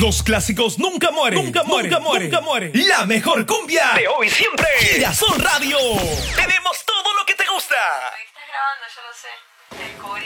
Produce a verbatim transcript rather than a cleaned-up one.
Los clásicos nunca mueren, nunca mueren, nunca mueren, nunca mueren. La mejor cumbia de hoy y siempre. Girasol Radio. Tenemos todo lo que te gusta. Estás grabando, yo lo sé.